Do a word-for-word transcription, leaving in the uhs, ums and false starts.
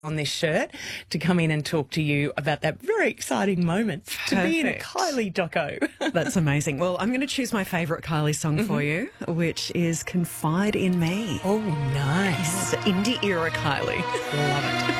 on this shirt to come in and talk to you about that very exciting moment to be in a Kylie doco. That's amazing. Well, I'm going to choose my favourite Kylie song mm-hmm. for you, which is Confide in Me. Oh, nice. Yes, indie era Kylie. Love it.